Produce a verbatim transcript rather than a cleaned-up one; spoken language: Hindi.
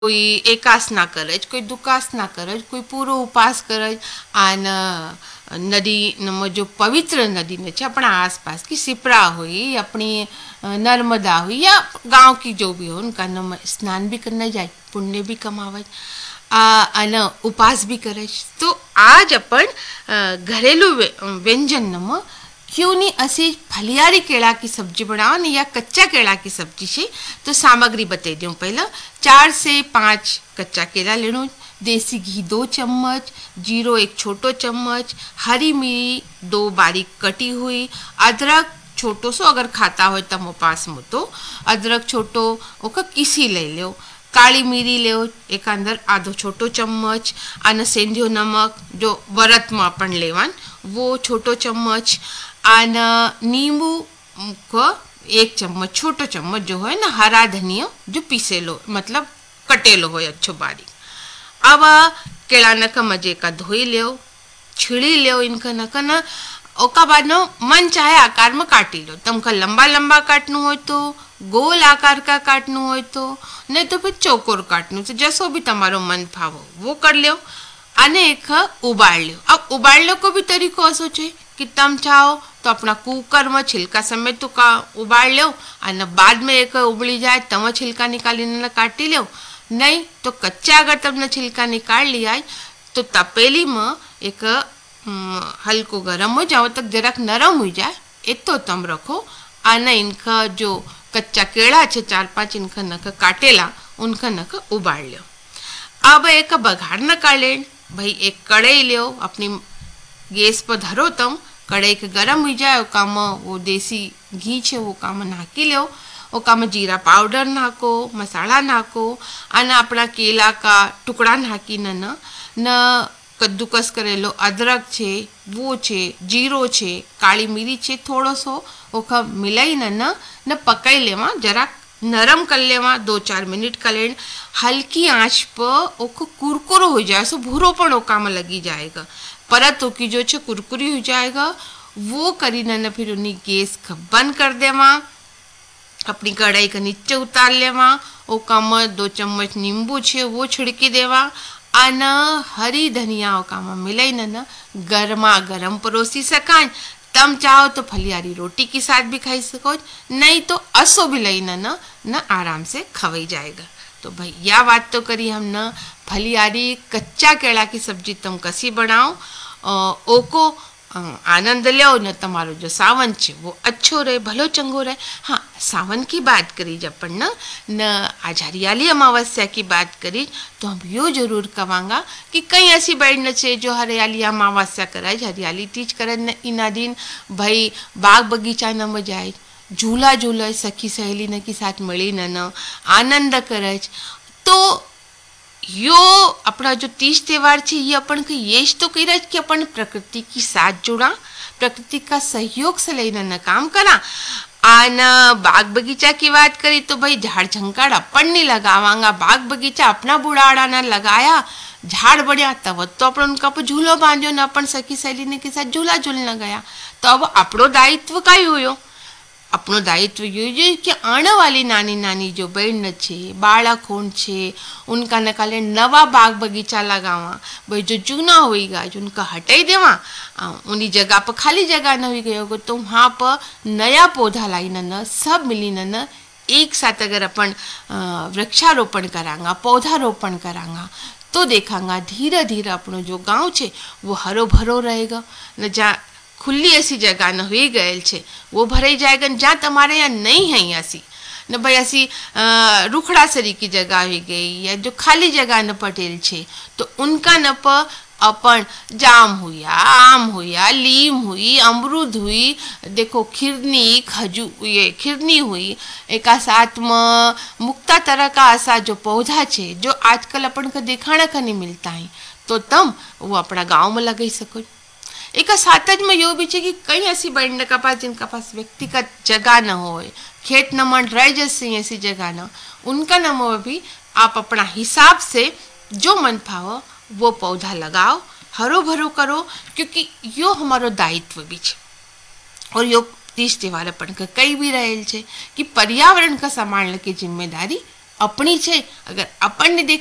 कोई एकास ना करे, कोई दुकास ना करे, कोई पूरो उपास करे। आन नदी नम जो पवित्र नदी ने अपना आसपास की सिपरा हुई, अपनी नर्मदा हुई या गांव की जो भी हो, उनका नम स्नान भी करने जाए, पुण्य भी कमावे, अन उपास भी करे। तो आज अपन घरेलू व्यंजन नम क्यों नहीं असी फलियारी केला की सब्जी बनाओ या कच्चा केला की सब्जी से। तो सामग्री बता दूं, पहला चार से पाँच कच्चा केला लेनो, देसी घी दो चम्मच, जीरो एक छोटो चम्मच, हरी मिर्ची दो बारीक कटी हुई, अदरक छोटो सो अगर खाता हो तब उपास में तो अदरक छोटो ओका किसी ले लो, काली मिरी ले एक अंदर आधो छोटो चम्मच, अन सेंधियो नमक जो व्रत में अपन लेवान वो छोटो चम्मच, आन नींबू को एक चम्मच छोटो चम्मच जो है ना हरा धनिया जो पीसेलो मतलब कटेलो हो अच्छो बारीक। अब केला नक मजे का धोई लो, छिड़ी लो इनका नक न, ओका बाद नो मन चाहे आकार में काटी लो, तुमका लंबा लंबा काटनु हो तो, गोल आकार का काटनु हो तो, नहीं तो फिर चौकोर काटनु, तो जैसो भी तुम्हारो मन भावो वो कर लो। आने एक उबाल लो। अब उबालने को भी तरीको ऐसो छे कि तम चाहो तो अपना कुकर में छिलका समेत तो का उबाल लो, और बाद में एक उबली जाए तब छिलका निकाली ने काटी लो। नहीं तो कच्चा अगर तुमने छिलका निकाल लिया तो तपेली में एक हल्को गरम हो जाओ तक जरा नरम हो जाए एक तो तम रखो, आना इनका जो कच्चा केड़ा छे चार पांच इनका नक काटेला उनका नक उबाल लो। अब एक बघार न काढ़े भाई, एक कढ़ाई लो, अपनी गैस पर धरो तम, कढ़ाई के गरम हो जाए काम वो देसी घी छे वो काम नाखी लो, ओकाम जीरा पाउडर नाखो, मसाला नाखो, आना अपना केला का टुकड़ा नाखी न न न कद्दूकस करेलो अदरक छे वो छे, जीरो छे, काली मिरी छे थोड़ो सो, ओका मिलाई न न न पकाई लेवा, जरा नरम कर लेवा, दो चार मिनट कर ले, हल्की आंच पर ओको कुरकुरो हो जाए सो भूरो पण ओका में लगी जाएगा, परत ओकी जो छे कुरकुरी हो जाएगा, वो करी न फिर उन्हीं गैस का बंद कर देवा, अपनी कढ़ाई का नीचे उतार लेवा, ओका में दो चम्मच नींबू छे वो छिड़की देवा, आना हरी धनिया ओका में मिलाई न न गर्मा गर्म परोसी सकाय। तम चाहो तो फलियारी रोटी के साथ भी खाई सको, नहीं तो असो भी लई न न न आराम से खवाई जाएगा। तो भाई यह बात तो करी हम न फलियारी कच्चा केला की सब्जी तुम कसी बनाओ, ओको आनंद लो न, तुम्हारो जो सावन छे वो अच्छो रहे भलो चंगो रहे। हाँ, सावन की बात करी जब अपन न न आज हरियाली अमावस्या की बात करी तो हम यो जरूर कवांगा कि कई ऐसी बैठ छे जो हरियाली अमावस्या कराए, हरियाली तीज करे न इना दिन भाई बाग बगीचा न में जाए, झूला झूले सखी सहेली न की साथ मिली न न आनंद करे। तो यो अपना जो तीज त्योहार छे ये अपन के ये तो कही रहा कि अपन प्रकृति की साथ जुड़ा, प्रकृति का सहयोग से लेना न काम करा। आना बाग बगीचा की बात करी तो भाई झाड़ झंकाड़ अपन नहीं लगावांगा, बाग बगीचा अपना बुढ़ाड़ा न लगाया, झाड़ बढ़िया तब तो अपन उनका पर झूलो बांधो न अपन सखी सहेली के साथ झूला झूलने गया, तो अब अपनो दायित्व कई हुयो, अपनो दायित्व ये कि आने वाली नानी नानी जो बहन छे बालक होन छे उनका नकाले नवा बाग बगीचा लगावा, भाई जो जूना होएगा जो उनका हटाई देवा, उन्हीं जगह पर खाली जगह न हुई गई तो वहाँ पर नया पौधा लाई न सब मिली न एक साथ अगर अपन वृक्षारोपण करांगा पौधारोपण करांगा तो देखांगा धीरे धीरे अपनो जो गाँव छे वो हरो भरो रहेगा न, जहाँ खुली ऐसी जगह न हुई गए छे वो भरे जाएगा, जहाँ तुम्हारे यहाँ नहीं है ऐसी न भाई ऐसी रुखड़ा सरी की जगह हुई गई या जो खाली जगह न पटेल छे तो उनका न प अपन जाम हुआ, आम हुआ, लीम हुई, अमरूद हुई, देखो खिरनी खजू ये खिरनी हुई, एक साथ में मुक्ता तरह का ऐसा जो पौधा छे जो आजकल अपन को दिखाने का नहीं मिलता है तो तुम वो अपना गाँव में लगा सको। एक साथ में यो भी है कि कई ऐसी बैंड का पास जिनका पास व्यक्तिगत जगह न हो, खेत न मन रह जैसी ऐसी जगह न, उनका न हो भी आप अपना हिसाब से जो मन पाओ वो पौधा लगाओ, हरो भरो करो, क्योंकि यो हमारो दायित्व भी है और यो तीज त्योहार अपन का कई भी रहे छे कि पर्यावरण का संभालने की जिम्मेदारी अपनी है, अगर अपन ने